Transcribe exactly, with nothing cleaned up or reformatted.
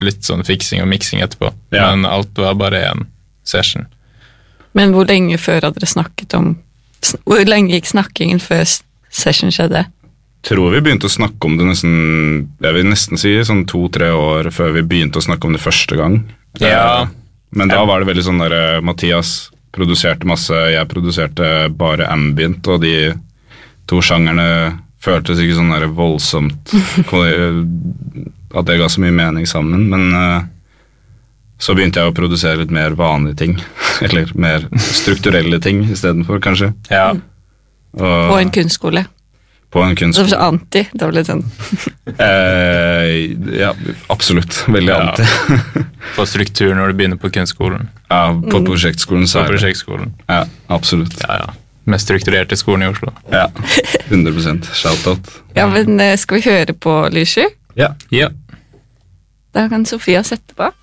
litt sånn fiksing og miksing etterpå, Ja. men alt var bare en session. Men hvor lenge før hadde dere snakket om Hvor lenge gikk snakkingen før session skjedde? Tror vi begynte å snakke om det nesten, jeg vil nesten si sånn to-tre år før vi begynte å snakke om det første gang. Ja. Eh, Men da var det veldig sånn der, eh, Mathias produserte masse, jeg produserte bare ambient, og de to sjangerne føltes ikke sånn der voldsomt at det ga så mye mening sammen, men eh, så begynte jeg å produsere litt mer vanlige ting, eller mer strukturelle ting i stedet for, kanskje. Ja. Og, På en kunstskole. på en Det var kunstskole. så anti. Det var litt sånn Eh, ja, absolutt. Veldig Ja. anti. På struktur når du begynner på kunstskolen, Ja, på prosjektskolen så på er det. prosjektskolen. Ja, absolutt. Ja, ja. Mest strukturerte skolen i Oslo. Ja, hundre prosent. Shout-out. Ja, men eh, skal vi høre på Lysju? Ja. Ja. Da kan Sofia sette på.